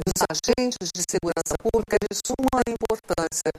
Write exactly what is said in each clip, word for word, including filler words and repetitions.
dos agentes de segurança pública é de suma importância.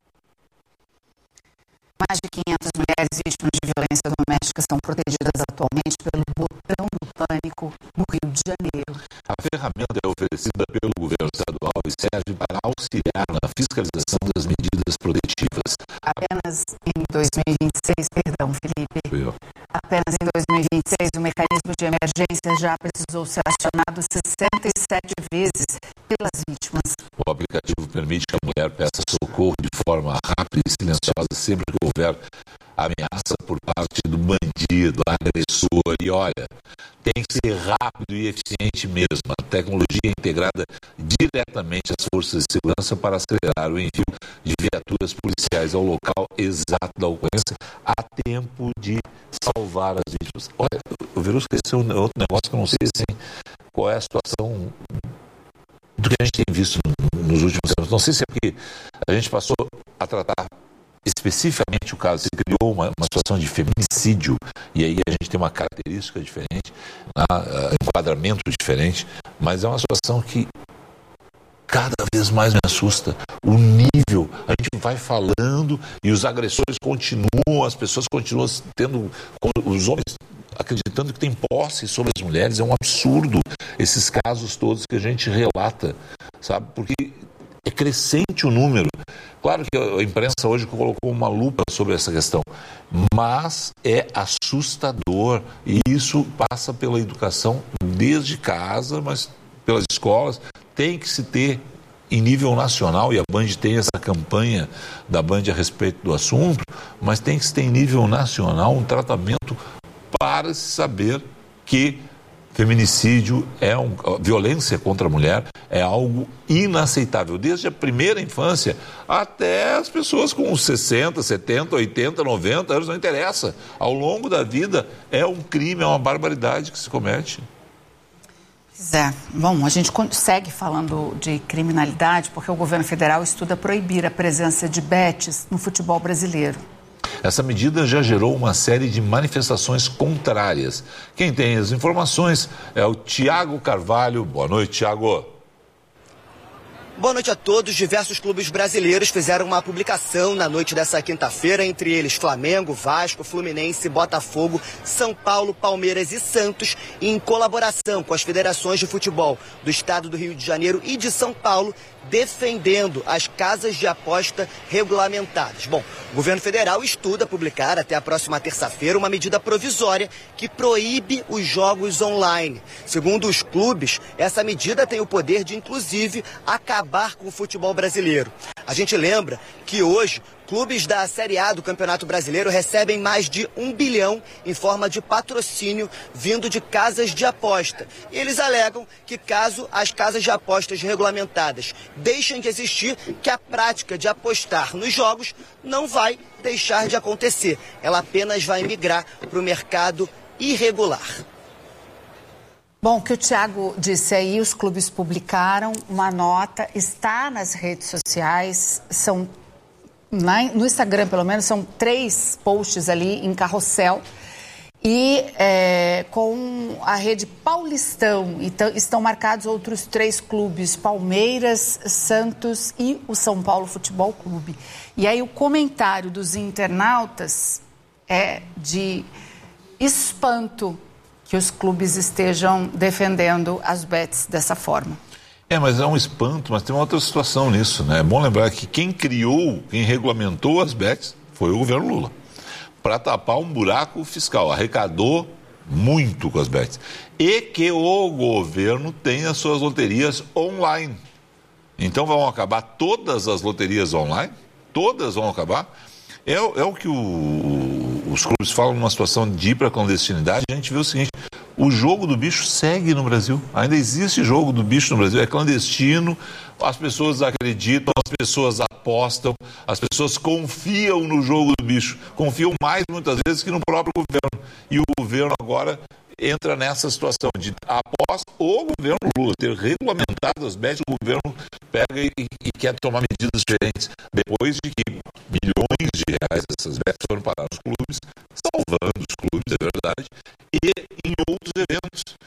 Mais de quinhentas mulheres vítimas de violência doméstica são protegidas atualmente pelo Botão do Pânico no Rio de Janeiro. A ferramenta é oferecida pelo governo estadual e serve para auxiliar na fiscalização das medidas protetivas. Apenas em dois mil e vinte e seis, perdão, Felipe, apenas em dois mil e vinte e seis o mecanismo de emergência já precisou ser acionado sessenta e sete vezes pelas vítimas. O aplicativo permite que a mulher peça socorro de forma rápida e silenciosa sempre que houver ameaça por parte do bandido, agressor. E olha, tem que ser rápido e eficiente mesmo. A tecnologia é integrada diretamente às forças de segurança para acelerar o envio de viaturas policiais ao local exato da ocorrência a tempo de salvar as vítimas. Olha, o Verusca, esse é outro negócio que eu não sei assim, qual é a situação do que a gente tem visto nos últimos anos. Não sei se é porque a gente passou a tratar especificamente o caso, se criou uma, uma situação de feminicídio, e aí a gente tem uma característica diferente, um enquadramento diferente, mas é uma situação que cada vez mais me assusta. O nível, a gente vai falando e os agressores continuam, as pessoas continuam tendo, os homens acreditando que tem posse sobre as mulheres. É um absurdo esses casos todos que a gente relata, sabe? Porque é crescente o número. Claro que a imprensa hoje colocou uma lupa sobre essa questão, mas é assustador, e isso passa pela educação desde casa, mas pelas escolas. Tem que se ter em nível nacional, e a Band tem essa campanha da Band a respeito do assunto, mas tem que se ter em nível nacional um tratamento para se saber que feminicídio é um, violência contra a mulher é algo inaceitável, desde a primeira infância até as pessoas com sessenta, setenta, oitenta, noventa anos, não interessa. Ao longo da vida é um crime, é uma barbaridade que se comete. Pois é. Bom, a gente segue falando de criminalidade porque o governo federal estuda proibir a presença de bets no futebol brasileiro. Essa medida já gerou uma série de manifestações contrárias. Quem tem as informações é o Tiago Carvalho. Boa noite, Tiago. Boa noite a todos. Diversos clubes brasileiros fizeram uma publicação na noite dessa quinta-feira, entre eles Flamengo, Vasco, Fluminense, Botafogo, São Paulo, Palmeiras e Santos, em colaboração com as federações de futebol do estado do Rio de Janeiro e de São Paulo, defendendo as casas de aposta regulamentadas. Bom, o governo federal estuda publicar até a próxima terça-feira uma medida provisória que proíbe os jogos online. Segundo os clubes, essa medida tem o poder de, inclusive, acabar com o futebol brasileiro. A gente lembra que hoje clubes da Série A do Campeonato Brasileiro recebem mais de um bilhão em forma de patrocínio vindo de casas de aposta. E eles alegam que caso as casas de apostas regulamentadas deixem de existir, que a prática de apostar nos jogos não vai deixar de acontecer. Ela apenas vai migrar para o mercado irregular. Bom, o que o Tiago disse aí, os clubes publicaram uma nota, está nas redes sociais, são no Instagram, pelo menos, são três posts ali em carrossel. E é, com a rede Paulistão, então, estão marcados outros três clubes, Palmeiras, Santos e o São Paulo Futebol Clube. E aí o comentário dos internautas é de espanto que os clubes estejam defendendo as bets dessa forma. É, mas é um espanto, mas tem uma outra situação nisso, né? É bom lembrar que quem criou, quem regulamentou as bets foi o governo Lula, para tapar um buraco fiscal, arrecadou muito com as bets. E que o governo tem as suas loterias online. Então vão acabar todas as loterias online? Todas vão acabar? É, é o que o, os clubes falam numa situação de ir para a clandestinidade. A gente vê o seguinte: o jogo do bicho segue no Brasil. Ainda existe jogo do bicho no Brasil. É clandestino, as pessoas acreditam, as pessoas apostam, as pessoas confiam no jogo do bicho. Confiam mais, muitas vezes, que no próprio governo. E o governo agora entra nessa situação de, após o governo Lula ter regulamentado as bets, o governo pega e, e quer tomar medidas diferentes. Depois de que milhões de reais dessas bets foram parar nos clubes, salvando os clubes, é verdade, e em outros eventos.